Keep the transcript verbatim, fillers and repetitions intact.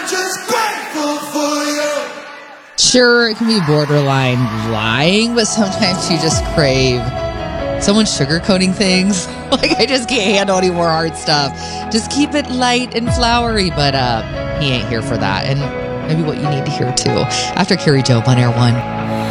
just grateful for you. Sure, it can be borderline lying, but sometimes you just crave someone sugarcoating things. Like, I just can't handle any more hard stuff. Just keep it light and flowery, but uh, he ain't here for that. And maybe what you need to hear, too. After Carrie Job on Air One.